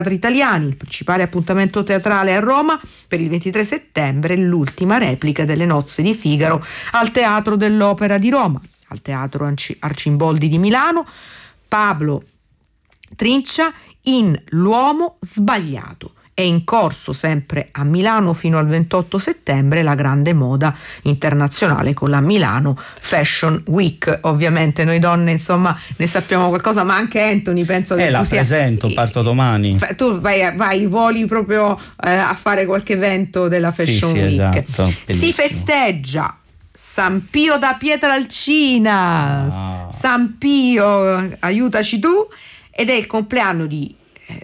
italiani, il principale appuntamento teatrale a Roma per il 23 settembre, l'ultima replica delle Nozze di Figaro al Teatro dell'Opera di Roma, al Teatro Arcimboldi di Milano. Pablo Trincia in L'uomo sbagliato. È in corso sempre a Milano fino al 28 settembre la grande moda internazionale con la Milano Fashion Week. Ovviamente noi donne insomma ne sappiamo qualcosa, ma anche Anthony penso che la tu sia, presento, parto domani. Tu vai voli proprio a fare qualche evento della Fashion Week. Esatto, si festeggia San Pio da Pietrelcina. San Pio, aiutaci tu. Ed è il compleanno di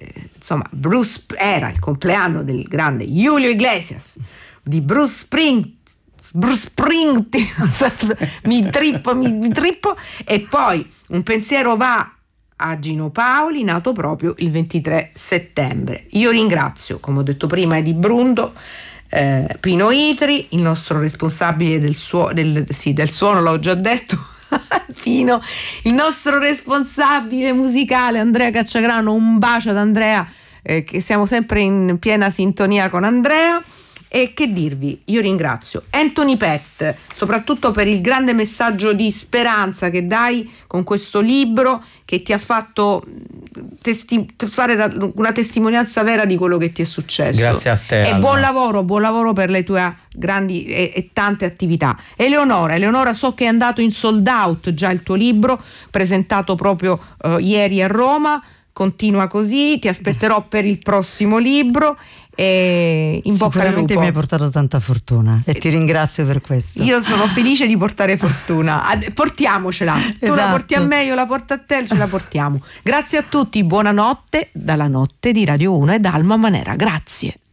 era il compleanno del grande Julio Iglesias, di Bruce Springsteen. mi trippo. E poi un pensiero va a Gino Paoli, nato proprio il 23 settembre. Io ringrazio, come ho detto prima, Edi Brundo, Pino Itri, il nostro responsabile del suono, l'ho già detto, Pino, il nostro responsabile musicale Andrea Cacciagrano. Un bacio ad Andrea, che siamo sempre in piena sintonia con Andrea. E che dirvi, io ringrazio Anthony Pett soprattutto per il grande messaggio di speranza che dai con questo libro, che ti ha fatto fare una testimonianza vera di quello che ti è successo. Grazie a te. E buon lavoro per le tue grandi e tante attività. Eleonora, so che è andato in sold out già il tuo libro, presentato proprio ieri a Roma. Continua così, ti aspetterò per il prossimo libro. E in bocca al lupo. Sicuramente mi hai portato tanta fortuna e ti ringrazio per questo. Io sono felice di portare fortuna. Portiamocela. Tu la porti a me, io la porto a te, ce la portiamo. Grazie a tutti, buonanotte dalla notte di Radio 1 e da Alma Manera. Grazie.